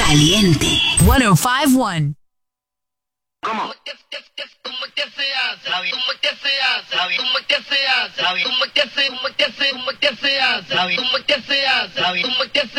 Caliente. 1051. ¿Cómo? ¿Cómo que se hace? ¿Cómo que se hace? ¿Cómo que se hace? ¿Cómo que se hace? ¿Cómo que se hace? ¿Cómo que se hace?